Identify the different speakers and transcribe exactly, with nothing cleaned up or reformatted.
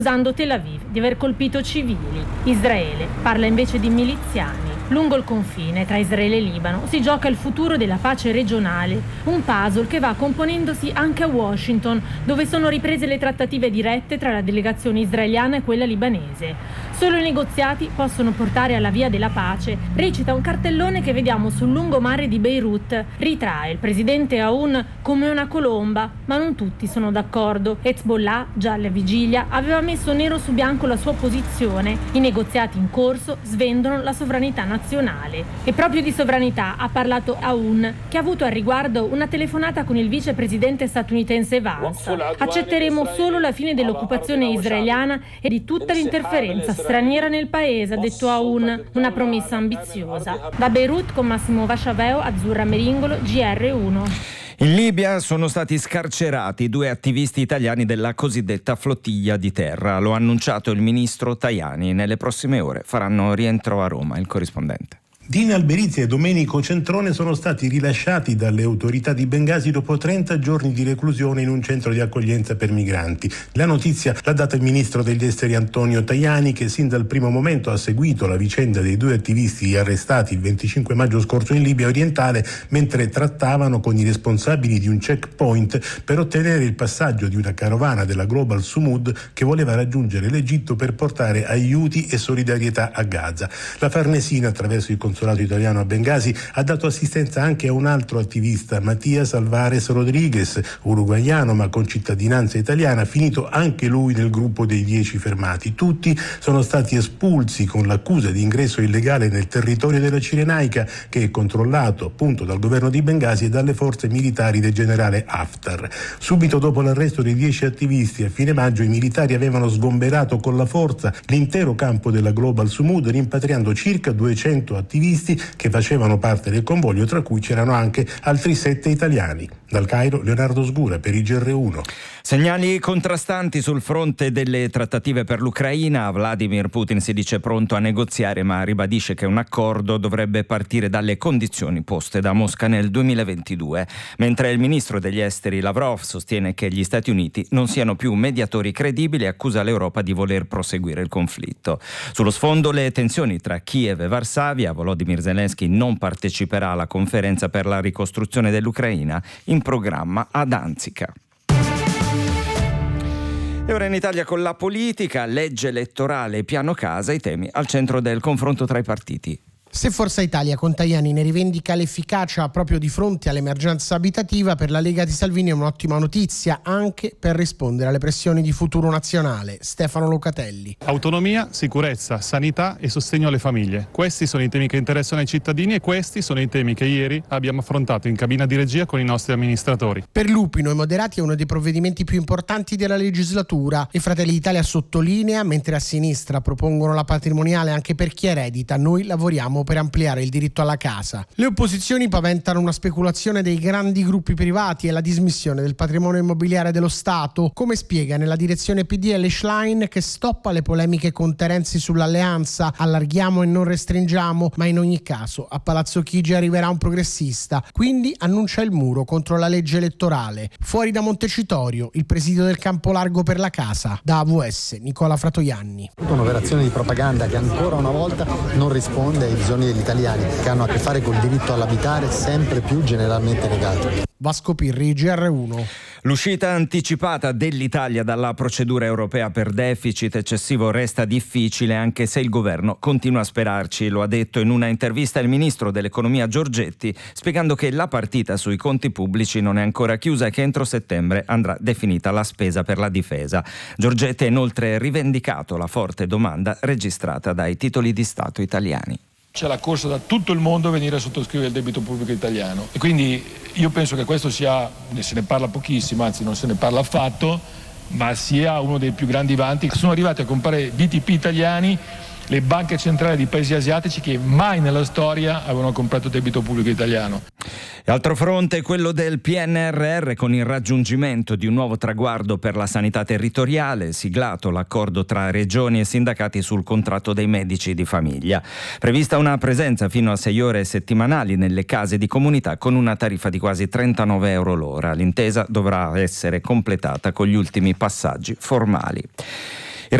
Speaker 1: accusando Tel Aviv di aver colpito civili. Israele parla invece di miliziani. Lungo il confine tra Israele e Libano si gioca il futuro della pace regionale, un puzzle che va componendosi anche a Washington, dove sono riprese le trattative dirette tra la delegazione israeliana e quella libanese. Solo i negoziati possono portare alla via della pace, recita un cartellone che vediamo sul lungomare di Beirut. Ritrae il presidente Aoun come una colomba, ma non tutti sono d'accordo. Hezbollah, già alla vigilia, aveva messo nero su bianco la sua posizione. I negoziati in corso svendono la sovranità nazionale. E proprio di sovranità ha parlato Aoun, che ha avuto al riguardo una telefonata con il vicepresidente statunitense Vance. Accetteremo solo la fine dell'occupazione israeliana e di tutta l'interferenza straniera nel paese, ha detto Aoun, una promessa ambiziosa. Da Beirut con Massimo Vasciaveo, Azzurra Meringolo, G R uno.
Speaker 2: In Libia sono stati scarcerati due attivisti italiani della cosiddetta flottiglia di terra. Lo ha annunciato il ministro Tajani. Nelle prossime ore faranno rientro a Roma. Il corrispondente.
Speaker 3: Dina Alberizzi e Domenico Centrone sono stati rilasciati dalle autorità di Bengasi dopo trenta giorni di reclusione in un centro di accoglienza per migranti. La notizia l'ha data il ministro degli esteri Antonio Tajani, che sin dal primo momento ha seguito la vicenda dei due attivisti arrestati il venticinque maggio scorso in Libia orientale, mentre trattavano con i responsabili di un checkpoint per ottenere il passaggio di una carovana della Global Sumud che voleva raggiungere l'Egitto per portare aiuti e solidarietà a Gaza. La Farnesina, attraverso il consolato italiano a Bengasi, ha dato assistenza anche a un altro attivista, Matias Alvarez Rodriguez, uruguaiano ma con cittadinanza italiana, finito anche lui nel gruppo dei dieci fermati. Tutti sono stati espulsi con l'accusa di ingresso illegale nel territorio della Cirenaica, che è controllato appunto dal governo di Bengasi e dalle forze militari del generale Haftar. Subito dopo l'arresto dei dieci attivisti a fine maggio, i militari avevano sgomberato con la forza l'intero campo della Global Sumud, rimpatriando circa duecento attivisti che facevano parte del convoglio, tra cui c'erano anche altri sette italiani. Dal Cairo, Leonardo Sgura per I G R uno.
Speaker 2: Segnali contrastanti sul fronte delle trattative per l'Ucraina. Vladimir Putin si dice pronto a negoziare, ma ribadisce che un accordo dovrebbe partire dalle condizioni poste da Mosca nel duemilaventidue, mentre il ministro degli esteri Lavrov sostiene che gli Stati Uniti non siano più mediatori credibili e accusa l'Europa di voler proseguire il conflitto. Sullo sfondo le tensioni tra Kiev e Varsavia. Volodymyr Zelensky non parteciperà alla conferenza per la ricostruzione dell'Ucraina in programma a Danzica. E ora in Italia con la politica, legge elettorale e piano casa, i temi al centro del confronto tra i partiti.
Speaker 4: Se Forza Italia con Tajani ne rivendica l'efficacia proprio di fronte all'emergenza abitativa, per la Lega di Salvini è un'ottima notizia anche per rispondere alle pressioni di Futuro Nazionale. Stefano Locatelli.
Speaker 5: Autonomia, sicurezza, sanità e sostegno alle famiglie. Questi sono i temi che interessano ai cittadini e questi sono i temi che ieri abbiamo affrontato in cabina di regia con i nostri amministratori.
Speaker 4: Per Lupino i moderati è uno dei provvedimenti più importanti della legislatura e Fratelli d'Italia sottolinea, mentre a sinistra propongono la patrimoniale anche per chi eredita, noi lavoriamo per ampliare il diritto alla casa. Le opposizioni paventano una speculazione dei grandi gruppi privati e la dismissione del patrimonio immobiliare dello Stato, come spiega nella direzione P D L Schlein, che stoppa le polemiche con Terenzi sull'alleanza, allarghiamo e non restringiamo, ma in ogni caso a Palazzo Chigi arriverà un progressista, quindi annuncia il muro contro la legge elettorale. Fuori da Montecitorio, il presidio del campo largo per la casa. Da A V S, Nicola Fratoianni.
Speaker 6: Un'operazione di propaganda che ancora una volta non risponde ai bisogni degli italiani che hanno a che fare col diritto all'abitare sempre più generalmente negato.
Speaker 4: Vasco Pirri, G R uno.
Speaker 2: L'uscita anticipata dell'Italia dalla procedura europea per deficit eccessivo resta difficile, anche se il governo continua a sperarci. Lo ha detto in una intervista il ministro dell'economia Giorgetti, spiegando che la partita sui conti pubblici non è ancora chiusa e che entro settembre andrà definita la spesa per la difesa. Giorgetti ha inoltre rivendicato la forte domanda registrata dai titoli di Stato italiani.
Speaker 7: C'è la corsa da tutto il mondo a venire a sottoscrivere il debito pubblico italiano e quindi io penso che questo sia, se ne parla pochissimo, anzi non se ne parla affatto, ma sia uno dei più grandi vanti. Sono arrivati a comprare B T P italiani le banche centrali di paesi asiatici che mai nella storia avevano comprato debito pubblico italiano.
Speaker 2: Altro fronte è quello del P N R R, con il raggiungimento di un nuovo traguardo per la sanità territoriale, siglato l'accordo tra regioni e sindacati sul contratto dei medici di famiglia. Prevista una presenza fino a sei ore settimanali nelle case di comunità con una tariffa di quasi trentanove euro l'ora. L'intesa dovrà essere completata con gli ultimi passaggi formali.